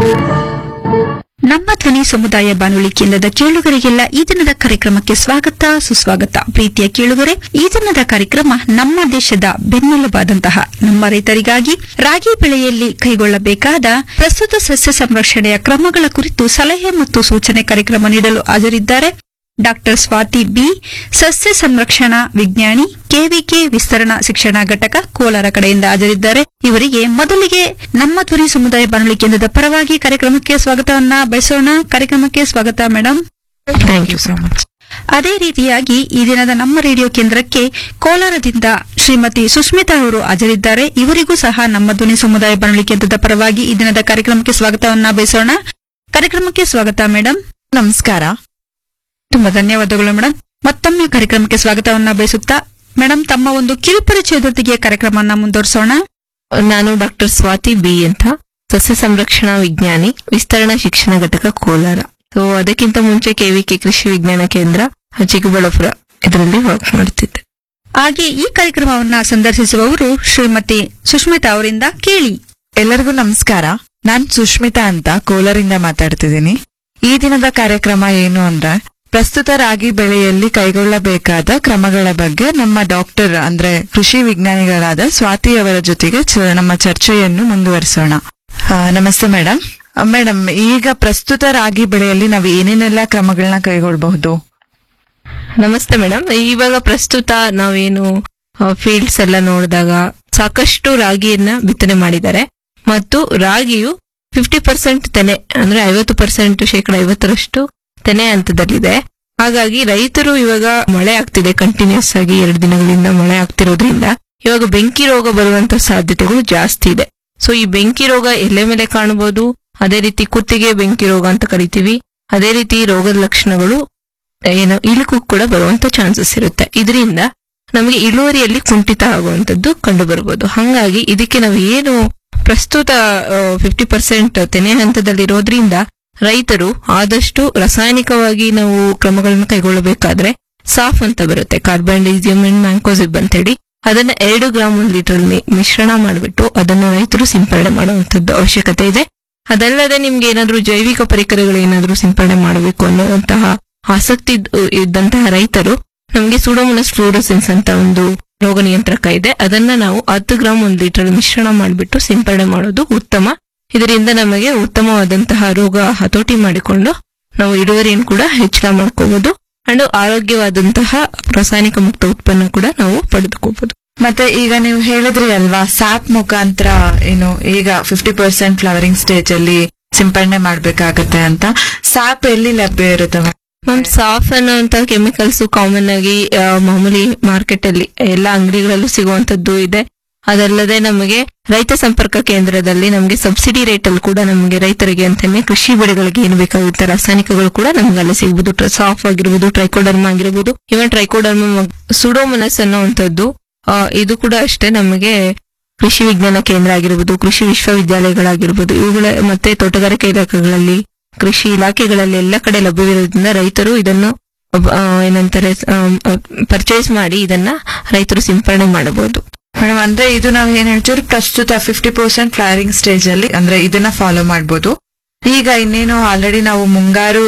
ನಮ್ಮ ಧ್ವನಿ ಸಮುದಾಯ ಬಾನುಲಿ ಕೇಂದ್ರದ ಕೇಳುಗರಿಗೆಲ್ಲ ಈ ದಿನದ ಕಾರ್ಯಕ್ರಮಕ್ಕೆ ಸ್ವಾಗತ ಸುಸ್ವಾಗತ. ಪ್ರೀತಿಯ ಕೇಳುಗರೆ, ಈ ದಿನದ ಕಾರ್ಯಕ್ರಮ ನಮ್ಮ ದೇಶದ ಬೆನ್ನೆಲುಬಾದಂತಹ ನಮ್ಮ ರೈತರಿಗಾಗಿ ರಾಗಿ ಬೆಳೆಯಲ್ಲಿ ಕೈಗೊಳ್ಳಬೇಕಾದ ಪ್ರಸ್ತುತ ಸಸ್ಯ ಸಂರಕ್ಷಣೆಯ ಕ್ರಮಗಳ ಕುರಿತು ಸಲಹೆ ಮತ್ತು ಸೂಚನೆ ಕಾರ್ಯಕ್ರಮ ನೀಡಲು ಹಾಜರಿದ್ದಾರೆ ಡಾಕ್ಟರ್ ಸ್ವಾತಿ ಬಿ, ಸಸ್ಯ ಸಂರಕ್ಷಣಾ ವಿಜ್ಞಾನಿ, ಕೆವಿಕೆ ವಿಸ್ತರಣಾ ಶಿಕ್ಷಣ ಘಟಕ, ಕೋಲಾರ ಕಡೆಯಿಂದ ಹಾಜರಿದ್ದಾರೆ. ಇವರಿಗೆ ಮೊದಲಿಗೆ ನಮ್ಮ ಧ್ವನಿ ಸಮುದಾಯ ಬಾನುಲಿ ಕೇಂದ್ರದ ಪರವಾಗಿ ಕಾರ್ಯಕ್ರಮಕ್ಕೆ ಸ್ವಾಗತವನ್ನ ಬಯಸೋಣ. ಕಾರ್ಯಕ್ರಮಕ್ಕೆ ಸ್ವಾಗತ madam. Thank you so much. ಅದೇ ರೀತಿಯಾಗಿ ಈ ದಿನದ ನಮ್ಮ ರೇಡಿಯೋ ಕೇಂದ್ರಕ್ಕೆ ಕೋಲಾರದಿಂದ ಶ್ರೀಮತಿ ಸುಷ್ಮಿತಾ ಅವರು ಹಾಜರಿದ್ದಾರೆ. ಇವರಿಗೂ ಸಹ ನಮ್ಮ ಧ್ವನಿ ಸಮುದಾಯ ಬಾನುಲಿ ಕೇಂದ್ರದ ಪರವಾಗಿ ಈ ದಿನದ ಕಾರ್ಯಕ್ರಮಕ್ಕೆ ಸ್ವಾಗತವನ್ನ ಬಯಸೋಣ. ಕಾರ್ಯಕ್ರಮಕ್ಕೆ ಸ್ವಾಗತ ಮೇಡಮ್. ನಮಸ್ಕಾರ. ತುಂಬಾ ಧನ್ಯವಾದಗಳು ಮೇಡಮ್. ಮತ್ತೊಮ್ಮೆ ಕಾರ್ಯಕ್ರಮಕ್ಕೆ ಸ್ವಾಗತವನ್ನ ಬಯಸುತ್ತಾ ಮೇಡಮ್, ತಮ್ಮ ಒಂದು ಕಿರುಪರಿಚಯದೊಂದಿಗೆ ಕಾರ್ಯಕ್ರಮವನ್ನ ಮುಂದುವರಿಸೋಣ. ನಾನು ಡಾಕ್ಟರ್ ಸ್ವಾತಿ ಬಿ ಅಂತ, ಸಸ್ಯ ಸಂರಕ್ಷಣಾ ವಿಜ್ಞಾನಿ, ವಿಸ್ತರಣಾ ಶಿಕ್ಷಣ ಘಟಕ, ಕೋಲಾರ. ಸೊ ಅದಕ್ಕಿಂತ ಮುಂಚೆ ಕೆವಿಕೆ ಕೃಷಿ ವಿಜ್ಞಾನ ಕೇಂದ್ರ, ಚಿಕ್ಕಬಳ್ಳಾಪುರ ಇದರಲ್ಲಿ ವರ್ಕ್ ಮಾಡ್ತಿದ್ದೆ. ಹಾಗೆ ಈ ಕಾರ್ಯಕ್ರಮವನ್ನ ಸಂದರ್ಶಿಸುವವರು ಶ್ರೀಮತಿ ಸುಷ್ಮಿತಾ ಅವರಿಂದ ಕೇಳಿ. ಎಲ್ಲರಿಗೂ ನಮಸ್ಕಾರ. ನಾನ್ ಸುಷ್ಮಿತಾ ಅಂತ ಕೋಲಾರಿಂದ ಮಾತಾಡ್ತಿದ್ದೀನಿ. ಈ ದಿನದ ಕಾರ್ಯಕ್ರಮ ಏನು ಅಂದ್ರೆ, ಪ್ರಸ್ತುತ ರಾಗಿ ಬೆಳೆಯಲ್ಲಿ ಕೈಗೊಳ್ಳಬೇಕಾದ ಕ್ರಮಗಳ ಬಗ್ಗೆ ನಮ್ಮ ಡಾಕ್ಟರ್ ಅಂದ್ರೆ ಕೃಷಿ ವಿಜ್ಞಾನಿಗಳಾದ ಸ್ವಾತಿ ಅವರ ಜೊತೆಗೆ ನಮ್ಮ ಚರ್ಚೆಯನ್ನು ಮುಂದುವರಿಸೋಣ. ನಮಸ್ತೆ ಮೇಡಮ್. ಮೇಡಮ್, ಈಗ ಪ್ರಸ್ತುತ ರಾಗಿ ಬೆಳೆಯಲ್ಲಿ ನಾವು ಏನೇನೆಲ್ಲ ಕ್ರಮಗಳನ್ನ ಕೈಗೊಳ್ಳಬಹುದು? ನಮಸ್ತೆ ಮೇಡಮ್. ಇವಾಗ ಪ್ರಸ್ತುತ ನಾವೇನು ಫೀಲ್ಡ್ಸ್ ಎಲ್ಲ ನೋಡಿದಾಗ ಸಾಕಷ್ಟು ರಾಗಿಯನ್ನ ಬಿತ್ತನೆ ಮಾಡಿದ್ದಾರೆ ಮತ್ತು ರಾಗಿಯು 50% ತೆನೆ ಅಂದ್ರೆ 50% ಶೇಕಡ 50% ತೆನೆ ಹಂತದಲ್ಲಿದೆ. ಹಾಗಾಗಿ ರೈತರು ಇವಾಗ ಮಳೆ ಆಗ್ತಿದೆ, ಕಂಟಿನ್ಯೂಸ್ ಆಗಿ 2 ದಿನಗಳಿಂದ ಮಳೆ ಆಗ್ತಿರೋದ್ರಿಂದ ಇವಾಗ ಬೆಂಕಿ ರೋಗ ಬರುವಂತ ಸಾಧ್ಯತೆಗಳು ಜಾಸ್ತಿ ಇದೆ. ಸೊ ಈ ಬೆಂಕಿ ರೋಗ ಎಲೆ ಮೇಲೆ ಕಾಣಬಹುದು, ಅದೇ ರೀತಿ ಕುತ್ತಿಗೆ ಬೆಂಕಿ ರೋಗ ಅಂತ ಕರಿತೀವಿ. ಅದೇ ರೀತಿ ರೋಗದ ಲಕ್ಷಣಗಳು ಏನು ಇಳುಕು ಕೂಡ ಬರುವಂತ ಚಾನ್ಸಸ್ ಇರುತ್ತೆ. ಇದರಿಂದ ನಮಗೆ ಇಳುವರಿಯಲ್ಲಿ ಕುಂಠಿತ ಆಗುವಂತದ್ದು ಕಂಡು ಬರಬಹುದು. ಹಾಗಾಗಿ ಇದಕ್ಕೆ ನಾವು ಏನು ಪ್ರಸ್ತುತ 50% ತೆನೆ ಹಂತದಲ್ಲಿರೋದ್ರಿಂದ ರೈತರು ಆದಷ್ಟು ರಾಸಾಯನಿಕವಾಗಿ ನಾವು ಕ್ರಮಗಳನ್ನು ಕೈಗೊಳ್ಳಬೇಕಾದ್ರೆ ಸಾಫ್ ಅಂತ ಬರುತ್ತೆ, ಕಾರ್ಬಾಂಡಿಸಿಯಂ ಅಂಡ್ ಮ್ಯಾಂಕೋಸಿಬ್ ಅಂತ ಹೇಳಿ, ಅದನ್ನ 2 ಗ್ರಾಮ್ 1 ಲೀಟರ್ ಮಿಶ್ರಣ ಮಾಡಿಬಿಟ್ಟು ಅದನ್ನು ರೈತರು ಸಿಂಪಡಣೆ ಮಾಡುವಂತದ್ದು ಅವಶ್ಯಕತೆ ಇದೆ. ಅದಲ್ಲದೆ ನಿಮ್ಗೆ ಏನಾದ್ರೂ ಜೈವಿಕ ಪರಿಕರಗಳು ಏನಾದ್ರೂ ಸಿಂಪಡಣೆ ಮಾಡಬೇಕು ಅನ್ನುವಂತಹ ಆಸಕ್ತಿ ಇದ್ದಂತಹ ರೈತರು ನಮ್ಗೆ ಸೂಡೋಮೋನಾಸ್ ಫ್ಲೋರೋಸೆನ್ಸ್ ಅಂತ ಒಂದು ರೋಗ ನಿಯಂತ್ರಕ ಇದೆ, ಅದನ್ನ ನಾವು 10 ಗ್ರಾಮ್ 1 ಲೀಟರ್ ಮಿಶ್ರಣ ಮಾಡಿಬಿಟ್ಟು ಸಿಂಪಡಣೆ ಮಾಡೋದು ಉತ್ತಮ. ಇದರಿಂದ ನಮಗೆ ಉತ್ತಮವಾದಂತಹ ರೋಗ ಹತೋಟಿ ಮಾಡಿಕೊಂಡು ನಾವು ಇಳುವರಿಯನ್ನು ಕೂಡ ಹೆಚ್ಚಳ ಮಾಡ್ಕೋಬಹುದು ಅಂಡ್ ಆರೋಗ್ಯವಾದಂತಹ ರಾಸಾಯನಿಕ ಮುಕ್ತ ಉತ್ಪನ್ನ ಕೂಡ ನಾವು ಪಡೆದುಕೋಬಹುದು. ಮತ್ತೆ ಈಗ ನೀವು ಹೇಳಿದ್ರಿ ಅಲ್ವಾ, ಸ್ಯಾಪ್ ಮುಖಾಂತರ ಏನು ಈಗ 50% ಫ್ಲವರಿಂಗ್ ಸ್ಟೇಜ್ ಅಲ್ಲಿ ಸಿಂಪಡಣೆ ಮಾಡ್ಬೇಕಾಗತ್ತೆ ಅಂತ. ಸ್ಯಾಪ್ ಎಲ್ಲಿ ಲಭ್ಯ ಇರುತ್ತೆ ಮ್ಯಾಮ್? ಸಾಫ್ ಅನ್ನುವಂತ ಕೆಮಿಕಲ್ಸ್ ಕಾಮನ್ ಆಗಿ ಮಾಮೂಲಿ ಮಾರ್ಕೆಟ್ ಅಲ್ಲಿ ಎಲ್ಲಾ ಅಂಗಡಿಗಳಲ್ಲೂ ಸಿಗುವಂತದ್ದು ಇದೆ. ಅದಲ್ಲದೆ ನಮಗೆ ರೈತ ಸಂಪರ್ಕ ಕೇಂದ್ರದಲ್ಲಿ ನಮಗೆ ಸಬ್ಸಿಡಿ ರೇಟ್ ಅಲ್ಲಿ ಕೂಡ ನಮಗೆ ರೈತರಿಗೆ ಅಂತಾನೆ ಕೃಷಿ ಬೆಳೆಗಳಿಗೆ ಏನು ಬೇಕಾಗುತ್ತೆ ರಾಸಾಯನಿಕಗಳು ಕೂಡ ನಮ್ಗೆ ಅಲ್ಲಿ ಸಿಗಬಹುದು. ಸಾಫ್ ಆಗಿರ್ಬೋದು, ಟ್ರೈಕೋಡರ್ಮ ಆಗಿರ್ಬೋದು, ಇವನ್ ಟ್ರೈಕೋಡರ್ಮ ಸುಡೋಮೋನಾಸ್ ಅನ್ನುವಂಥದ್ದು ಇದು ಕೂಡ ಅಷ್ಟೇ ನಮಗೆ ಕೃಷಿ ವಿಜ್ಞಾನ ಕೇಂದ್ರ ಆಗಿರ್ಬೋದು, ಕೃಷಿ ವಿಶ್ವವಿದ್ಯಾಲಯಗಳಾಗಿರ್ಬೋದು, ಇವುಗಳ ಮತ್ತೆ ತೋಟಗಾರಿಕೆ ಇಲಾಖೆಗಳಲ್ಲಿ, ಕೃಷಿ ಇಲಾಖೆಗಳಲ್ಲಿ ಎಲ್ಲ ಕಡೆ ಲಭ್ಯವಿರೋದ್ರಿಂದ ರೈತರು ಇದನ್ನು ಏನಂತಾರೆ ಪರ್ಚೇಸ್ ಮಾಡಿ ಇದನ್ನ ರೈತರು ಸಿಂಪಡಣೆ ಮಾಡಬಹುದು. ಮೇಡಮ್, ಅಂದ್ರೆ ಇದು ನಾವ್ ಏನ್ ಹೇಳ್ತೀವಿ, ಪ್ರಸ್ತುತ 50% ಫ್ಲವರಿಂಗ್ ಸ್ಟೇಜ್ ಅಲ್ಲಿ ಅಂದ್ರೆ ಇದನ್ನ ಫಾಲೋ ಮಾಡ್ಬೋದು. ಈಗ ಇನ್ನೇನು ಆಲ್ರೆಡಿ ನಾವು ಮುಂಗಾರು